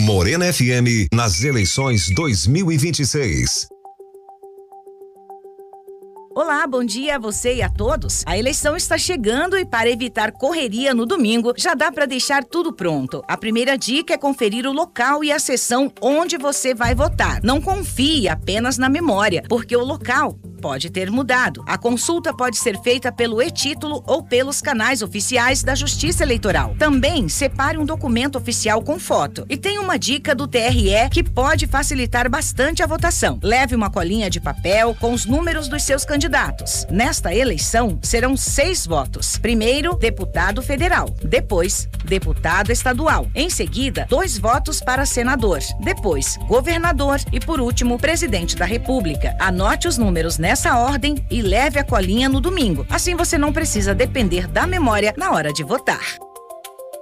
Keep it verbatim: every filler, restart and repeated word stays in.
Morena F M nas eleições dois mil e vinte e seis. Olá, bom dia a você e a todos. A eleição está chegando e para evitar correria no domingo, já dá para deixar tudo pronto. A primeira dica é conferir o local e a seção onde você vai votar. Não confie apenas na memória, porque o local pode ter mudado. A consulta pode ser feita pelo e-título ou pelos canais oficiais da Justiça Eleitoral. Também separe um documento oficial com foto. E tem uma dica do T R E que pode facilitar bastante a votação. Leve uma colinha de papel com os números dos seus candidatos. Nesta eleição, serão seis votos. Primeiro, deputado federal. Depois, deputado estadual. Em seguida, dois votos para senador. Depois, governador. E por último, presidente da República. Anote os números nessa ordem e leve a colinha no domingo. Assim você não precisa depender da memória na hora de votar.